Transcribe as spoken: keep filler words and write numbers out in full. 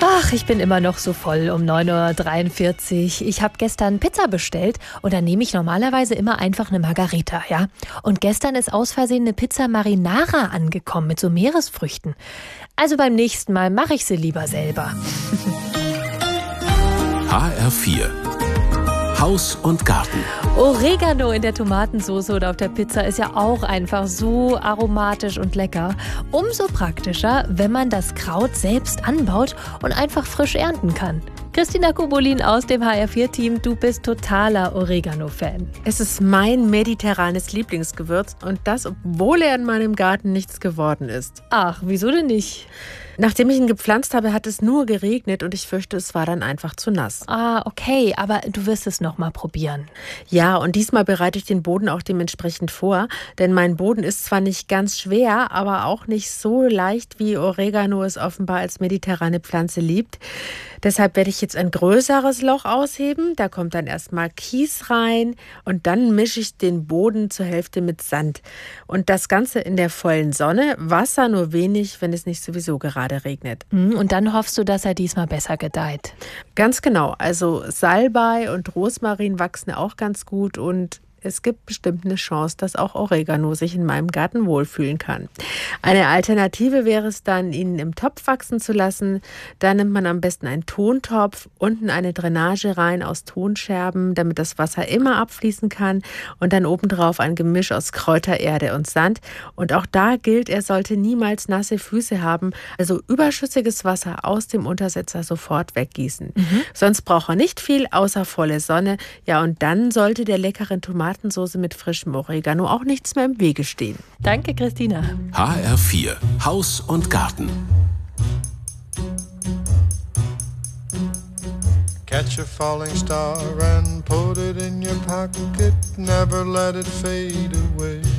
Ach, ich bin immer noch so voll um neun Uhr dreiundvierzig. Ich habe gestern Pizza bestellt und dann nehme ich normalerweise immer einfach eine Margarita, ja? Und gestern ist aus Versehen eine Pizza Marinara angekommen mit so Meeresfrüchten. Also beim nächsten Mal mache ich sie lieber selber. H R vier Haus und Garten. Oregano in der Tomatensauce oder auf der Pizza ist ja auch einfach so aromatisch und lecker. Umso praktischer, wenn man das Kraut selbst anbaut und einfach frisch ernten kann. Christina Kobolin aus dem H R vier Team, du bist totaler Oregano-Fan. Es ist mein mediterranes Lieblingsgewürz und das, obwohl er in meinem Garten nichts geworden ist. Ach, wieso denn nicht? Nachdem ich ihn gepflanzt habe, hat es nur geregnet und ich fürchte, es war dann einfach zu nass. Ah, okay, aber du wirst es noch mal probieren. Ja, und diesmal bereite ich den Boden auch dementsprechend vor, denn mein Boden ist zwar nicht ganz schwer, aber auch nicht so leicht, wie Oregano es offenbar als mediterrane Pflanze liebt. Deshalb werde ich jetzt ein größeres Loch ausheben. Da kommt dann erstmal Kies rein und dann mische ich den Boden zur Hälfte mit Sand. Und das Ganze in der vollen Sonne, Wasser nur wenig, wenn es nicht sowieso gerade regnet. Und dann hoffst du, dass er diesmal besser gedeiht. Ganz genau. Also Salbei und Rosmarin wachsen auch ganz gut und es gibt bestimmt eine Chance, dass auch Oregano sich in meinem Garten wohlfühlen kann. Eine Alternative wäre es dann, ihn im Topf wachsen zu lassen. Da nimmt man am besten einen Tontopf, unten eine Drainage rein aus Tonscherben, damit das Wasser immer abfließen kann und dann obendrauf ein Gemisch aus Kräutererde und Sand. Und auch da gilt, er sollte niemals nasse Füße haben, also überschüssiges Wasser aus dem Untersetzer sofort weggießen. Mhm. Sonst braucht er nicht viel, außer volle Sonne. Ja, und dann sollte der leckeren Tomaten Tomatensauce mit frischem Oregano auch nichts mehr im Wege stehen. Danke, Christina. H R vier Haus und Garten. Catch a falling star and put it in your pocket. Never let it fade away.